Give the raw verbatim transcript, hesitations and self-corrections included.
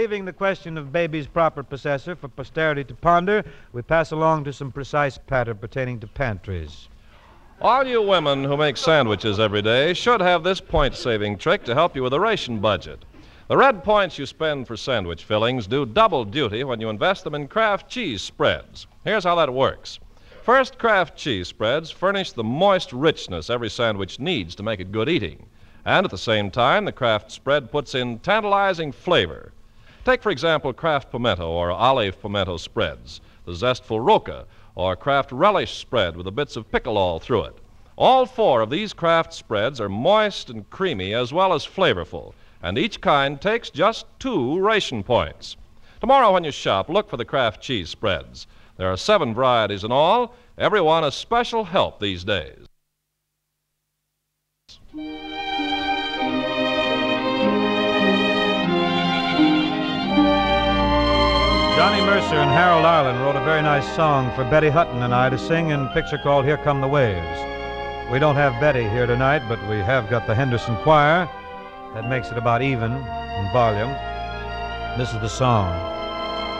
leaving the question of baby's proper possessor for posterity to ponder, we pass along to some precise patter pertaining to pantries. All you women who make sandwiches every day should have this point-saving trick to help you with a ration budget. The red points you spend for sandwich fillings do double duty when you invest them in Kraft cheese spreads. Here's how that works. First, Kraft cheese spreads furnish the moist richness every sandwich needs to make it good eating. And at the same time, the Kraft spread puts in tantalizing flavor. Take, for example, Kraft pimento or olive pimento spreads, the zestful roca, or Kraft relish spread with the bits of pickle all through it. All four of these Kraft spreads are moist and creamy as well as flavorful, and each kind takes just two ration points. Tomorrow when you shop, look for the Kraft cheese spreads. There are seven varieties in all, every one a special help these days. Johnny Mercer and Harold Arlen wrote a very nice song for Betty Hutton and I to sing in a picture called Here Come the Waves. We don't have Betty here tonight, but we have got the Henderson Choir. That makes it about even in volume. This is the song.